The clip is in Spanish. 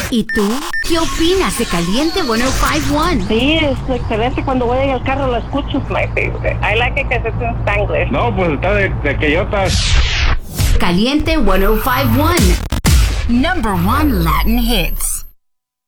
¿Y tú? ¿Qué opinas de Caliente 105.1? Sí, es excelente. Cuando voy en el carro lo escucho. It's my favorite. I like it because it's in Spanglish. No, pues está de queyotas. Caliente 105.1. Number 1 Latin hits.